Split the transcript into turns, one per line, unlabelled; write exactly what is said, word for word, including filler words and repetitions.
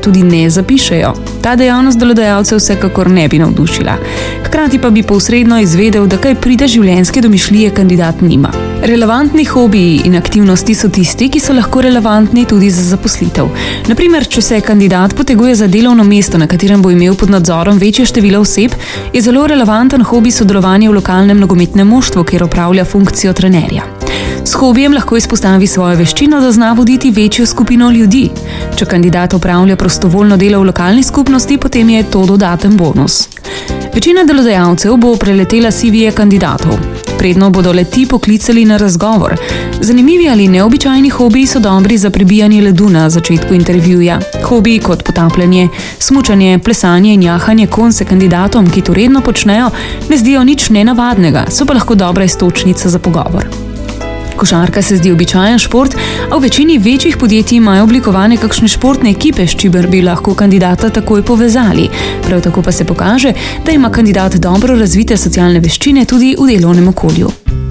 tudi ne zapišejo. Ta dejavnost delodajalcev vsekakor ne bi navdušila. Hkrati pa bi posredno izvedel, da kaj pride življenjske domišljije kandidat nima. Relevantni hobiji in aktivnosti so tisti, ki so lahko relevantni tudi za zaposlitev. Naprimer, če se kandidat poteguje za delovno mesto, na katerem bo imel pod nadzorom večje število oseb, je zelo relevanten hobi sodelovanje v lokalnem nogometnem moštvu, kjer opravlja funkcijo trenerja. S hobijem lahko izpostavi svojo veščino, da zna voditi večjo skupino ljudi. Če kandidat opravlja prostovoljno delo v lokalni skupnosti, potem je to dodaten bonus. Večina delodajalcev bo preletela C V-je kandidatov. Predno bodo le-ti poklicali na razgovor. Zanimivi ali neobičajni hobiji so dobri za prebijanje ledu na začetku intervjuja. Hobiji kot potapljanje, smučanje, plesanje in jahanje konj se kandidatom, ki to redno počnejo, ne zdijo nič nenavadnega, so pa lahko dobra iztočnica za pogovor. Košarka se zdi običajen šport, a v večini večjih podjetij imajo oblikovane kakšne športne ekipe, s čimer bi lahko kandidata takoj povezali. Prav tako pa se pokaže, da ima kandidat dobro razvite socialne veščine tudi v delovnem okolju.